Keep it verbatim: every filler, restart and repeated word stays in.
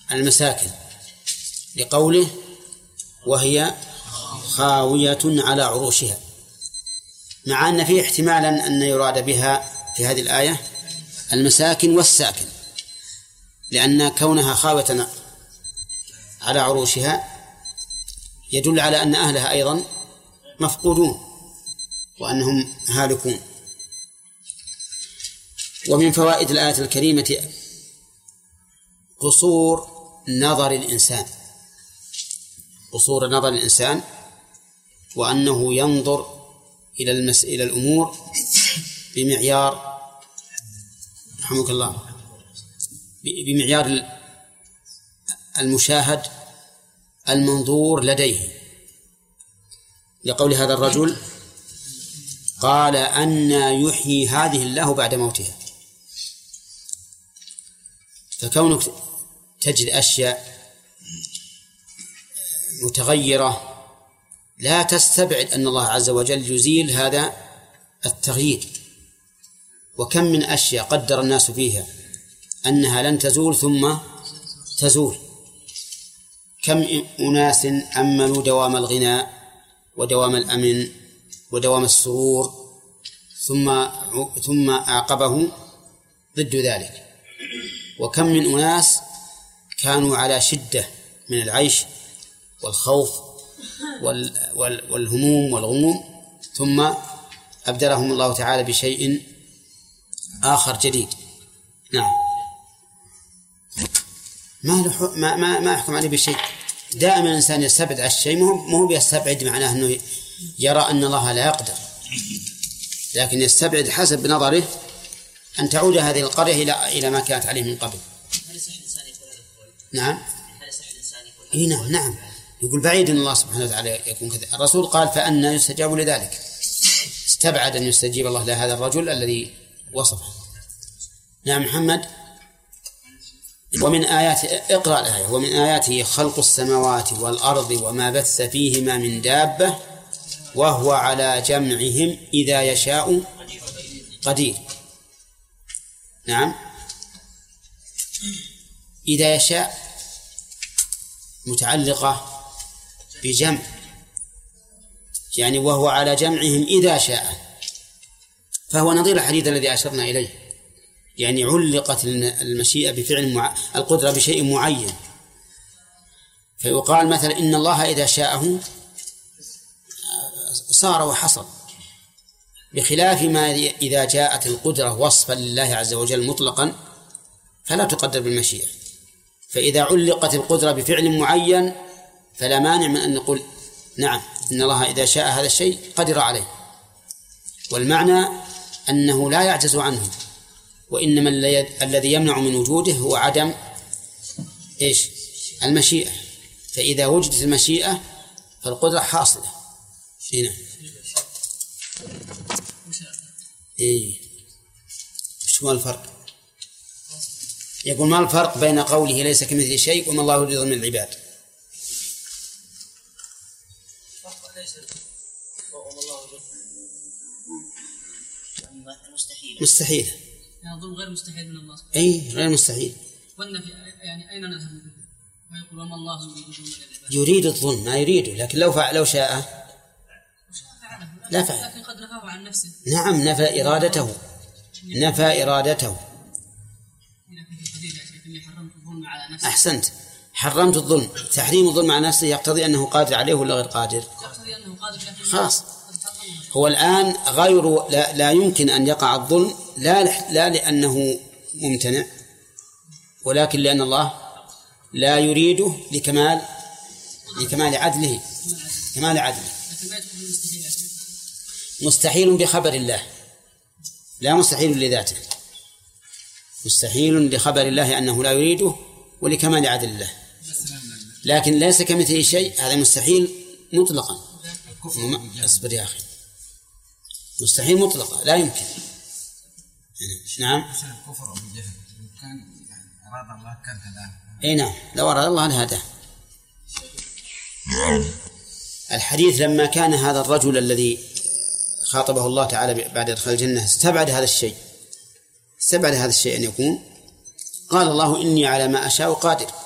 المساكن لقوله وهي خاوية على عروشها، مع أن فيه احتمالا أن يراد بها في هذه الآية المساكن والساكن، لأن كونها خاوية على عروشها يدل على أن أهلها أيضا مفقودون وأنهم هالكون. ومن فوائد الآية الكريمة قصور نظر الإنسان، قصور نظر الإنسان، وأنه ينظر إلى المس... إلى الأمور بمعيار رحمك الله بمعيار المشاهد المنظور لديه. لقول هذا الرجل قال أن يحيي هذه الله بعد موتها. فكونك تجد أشياء متغيرة لا تستبعد أن الله عز وجل يزيل هذا التغيير. وكم من أشياء قدر الناس فيها أنها لن تزول ثم تزول. كم أناس أملوا دوام الغنى ودوام الأمن ودوام السرور ثم ثم أعقبه ضد ذلك. وكم من أناس كانوا على شدة من العيش والخوف وال وال والهموم والغموم ثم أبدلهم الله تعالى بشيء آخر جديد. نعم. ما ما ما ما أحكم عليه بشيء. دائما الإنسان يستبعد على الشيء، مو مو بيستبعد معناه أنه يرى أن الله لا يقدر، لكن يستبعد حسب نظره أن تعود هذه القرية إلى إلى ما كانت عليه من قبل. نعم. إيه نعم نعم. يقول بعيد أن الله سبحانه وتعالى يكون كذا. الرسول قال فأنا يستجاب لذلك، استبعد أن يستجيب الله لهذا الرجل الذي وصفه. نعم محمد. ومن آيات اقرأ الآية. ومن آياته خلق السماوات والأرض وما بث فيهما من دابة وهو على جمعهم إذا يشاء قدير. نعم. إذا يشاء متعلقة بجمع، يعني وهو على جمعهم إذا شاء، فهو نظير الحديث الذي أشرنا إليه، يعني علقت المشيئة بفعل مع... القدرة بشيء معين. فيقال مثلا إن الله إذا شاءه صار وحصل، بخلاف ما إذا جاءت القدرة وصفا لله عز وجل مطلقا فلا تقدر بالمشيئة. فإذا علقت القدرة بفعل معين فلا مانع من أن نقول نعم إن الله إذا شاء هذا الشيء قدر عليه، والمعنى أنه لا يعجز عنه، وإنما الذي يمنع من وجوده هو عدم إيش؟ المشيئة. فإذا وجدت المشيئة فالقدرة حاصلة. هنا إيه شو هو الفرق؟ يقول ما الفرق بين قوله ليس كمثله شيء وما الله يريد من العباد؟ مستحيل. يظن غير مستحيل من الله. أي غير مستحيل. والنفي يعني أين نذهب به؟ ويقول وما الله يريد من العباد. يريد الظن ما يريده، لكن لو فعل لو شاء لا فعل. لكن قد نفاه عن نفسه. نعم نفى إرادته، نفى إرادته. أحسنت. حرمت الظلم. تحريم الظلم على نفسه يقتضي أنه قادر عليه ولا غير قادر؟ يقتضي أنه قادر. خلاص. هو الآن غير لا, لا يمكن أن يقع الظلم لا لا لأنه ممتنع، ولكن لأن الله لا يريده لكمال لكمال عدله كمال عدله. مستحيل بخبر الله، لا مستحيل لذاته. مستحيل لخبر الله أنه لا يريده ولكمال عدل الله، لكن ليس كمثله شيء، هذا مستحيل مطلقا. اصبر يا أخي. مستحيل مطلقا لا يمكن. نعم. الكفر والجهل كان يعني أراد الله كان كذلك. أي نعم لو أراد الله لهذا. الحديث لما كان هذا الرجل الذي خاطبه الله تعالى بعد دخول الجنة استبعد هذا الشيء استبعد هذا الشيء أن يكون، قال الله إني على ما أشاء قادر.